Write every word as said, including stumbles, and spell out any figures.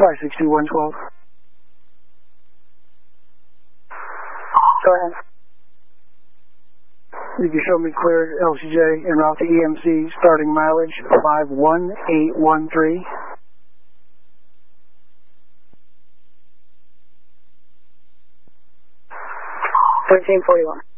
five six two one twelve. Go ahead. You can show me clear L C J en route to E M C, starting mileage five one eight one three. thirteen forty-one.